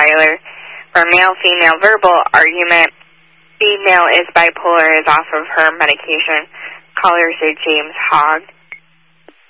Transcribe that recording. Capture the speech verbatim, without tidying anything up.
dialer. For male-female verbal argument, female is bipolar, is off of her medication. Caller said James Hogg.